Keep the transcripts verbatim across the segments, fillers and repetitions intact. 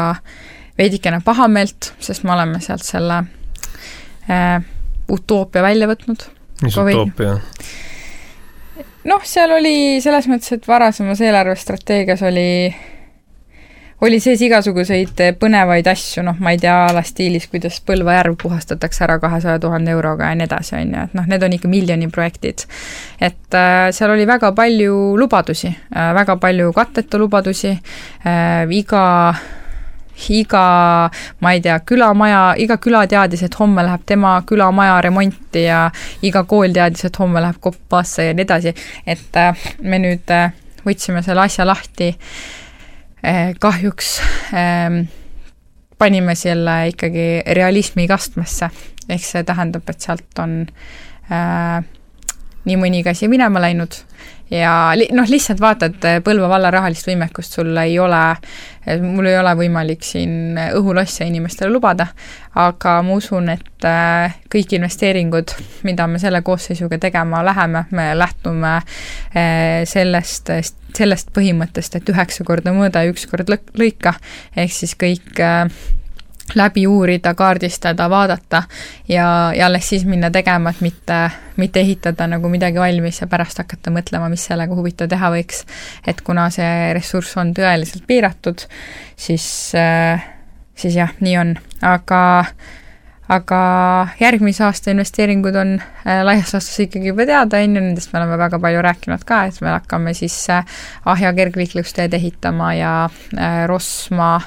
veidikene pahameelt, sest me oleme sealt selle äh, utoopia välja võtnud. Mis utoopia? Noh, seal oli selles mõttes, et varasemas eelarvestrateegias oli oli sees igasuguseid põnevaid asju, noh, ma ei tea ala stiilis, kuidas Põlva järv puhastatakse ära kahesaja tuhande euroga ja nii edasi, on ju, et noh, need on ikka miljoni projektid. Et äh, seal oli väga palju lubadusi, äh, väga palju katteta lubadusi, äh, iga iga, ma ei tea, külamaja, iga küla teadis, et homme läheb tema külamaja remonti ja iga kool teadis, et homme läheb koppasse ja nii edasi. Et äh, me nüüd äh, võtsime selle asja lahti. Kahjuks ähm, panime selle ikkagi realismi kastmesse, ehk see tähendab, et sealt on äh, nii mõni käsi minema läinud ja li- noh, lihtsalt vaatad Põlva valla rahalist võimekust, sul ei ole, mul ei ole võimalik siin õhulosse inimestele lubada, aga ma usun, et äh, kõik investeeringud, mida me selle koosseisuga tegema läheme, me lähtume äh, sellest, sellest põhimõttest, et üheksa korda mõõda ja üks kord lõika, ehk siis kõik äh, läbi uurida, kaardistada, vaadata ja, ja alles siis minna tegema, et mitte, mitte ehitada nagu midagi valmis ja pärast hakata mõtlema, mis sellega huvitav teha võiks. Et kuna see ressurss on tõeliselt piiratud, siis, siis jah, nii on. Aga, aga järgmise aasta investeeringud on laias laastus ikkagi juba teada, enne nendest me oleme väga palju rääkinud ka, et me hakkame siis Ahja kergliiklusteed ehitama ja Rosma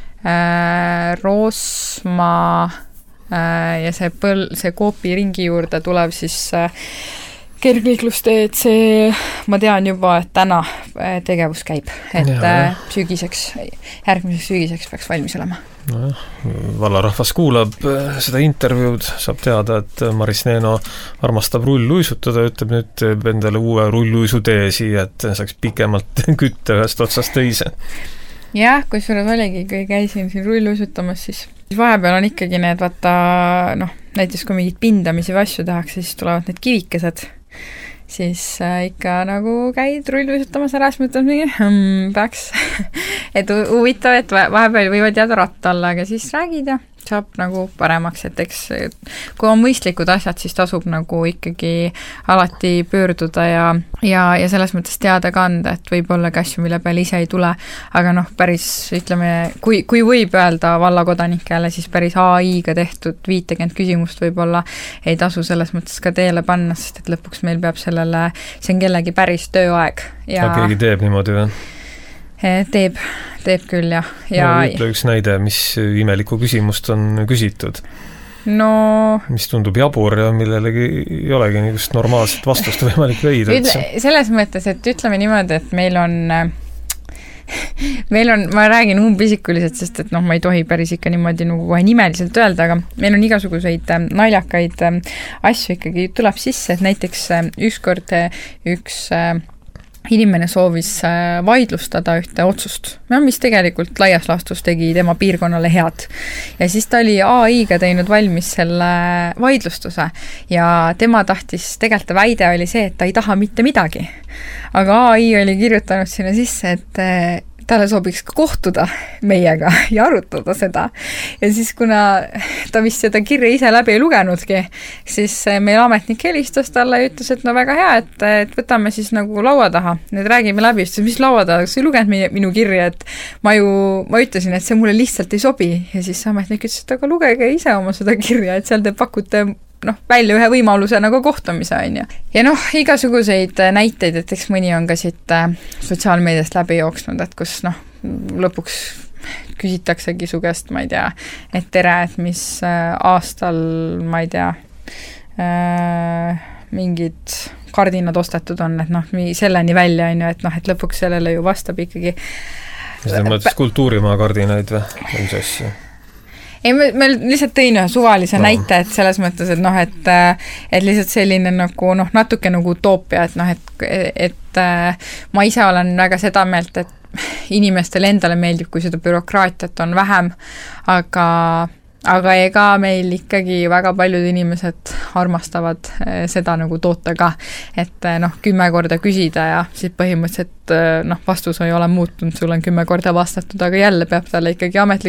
Äh, Roosma äh, ja see, põl, see Koopi ringi juurde tuleb siis äh, kergliiklusteed, see ma tean juba, et täna äh, tegevus käib, et äh, sügiseks, järgmiseks sügiseks peaks valmis olema. No, vallarahvas kuulab seda intervjuud, saab teada, et Maris Neeno armastab rulluisutada, ütleb nüüd endale uue rulluisutee siia, et saaks pikemalt kütta ühest otsast teise. Jah, kui suures oligi, kui käisin siin rulluisutamas, siis vahepeal on ikkagi need, vaata, noh, näiteks kui mingid pindamisi või asju tehakse, siis tulevad need kivikesed, siis äh, ikka nagu käid rulluisutamas ära, siis mõtled mingi, hmm, peaks, et huvitav, et vahepeal võivad jääda ratta alla, aga siis räägid ja saab nagu paremaks, et eks kui on mõistlikud asjad, siis tasub nagu ikkagi alati pöörduda ja, ja, ja selles mõttes teada kanda, et võib olla asju, mille peale ise ei tule, aga noh, päris ütleme, kui, kui võib öelda vallakodanikele, siis päris A I-ga tehtud viitekümmet küsimust võib-olla ei tasu selles mõttes ka teele panna, sest et lõpuks meil peab sellele, see on kellegi päris tööaeg. Ja keegi teeb niimoodi või? Teeb, teeb küll, jah. Ja no, ütle üks näide, mis imeliku küsimust on küsitud. No... mis tundub jabur ja millelegi ei olegi niisugust normaalset vastust võimalik leida. Ütle, selles mõttes, et ütleme niimoodi, et meil on meil on, ma räägin umbisikuliselt, sest et noh, ma ei tohi päris ikka niimoodi nagu kohe nimeliselt öelda, aga meil on igasuguseid naljakaid asju ikkagi tuleb sisse, et näiteks ükskord üks inimene soovis vaidlustada ühte otsust, mis tegelikult laias laastus tegi tema piirkonnale head. Ja siis ta oli A I-ga teinud valmis selle vaidlustuse ja tema tahtis, tegelikult väide oli see, et ta ei taha mitte midagi. Aga A I oli kirjutanud sinna sisse, et talle sobiks ka kohtuda meiega ja arutada seda. Ja siis, kuna ta vist seda kirja ise läbi ei lugenudki, siis meil ametnik helistas talle ja ütles, et no väga hea, et, et võtame siis nagu laua taha. Nüüd räägime läbi, siis mis laua taha, kas ei lugenud minu kirja, et ma ju, ma ütlesin, et see mulle lihtsalt ei sobi. Ja siis ametnik ütles, et aga lugege ise oma seda kirja, et seal te pakute noh, välja ühe võimaluse nagu kohtumise, on ju. Ja noh, igasuguseid näiteid, et eks mõni on ka siit sotsiaalmeediast läbi jooksnud, et kus noh, lõpuks küsitaksegi su käest, ma ei tea, et tere, et mis aastal, ma ei tea, äh, mingid kardinad ostetud on, et noh, selleni välja, on ju, et noh, et lõpuks sellele ju vastab ikkagi. Seda mõttes kultuurimaa kardinaid või? või mis asju? Ei, me, me lihtsalt tõin ühe suvalise no. näite, et selles mõttes, et noh, et, et lihtsalt selline nagu noh, natuke nagu utoopia, et noh, et, et ma ise olen väga seda meelt, et inimestele endale meeldib, kui seda bürokraatiat on vähem, aga, aga ega meil ikkagi väga paljud inimesed armastavad seda nagu toota ka, et noh, kümme korda küsida ja siis põhimõtteliselt noh, vastus ei ole muutunud, sul on kümme korda vastatud, aga jälle peab talle ikkagi ametlik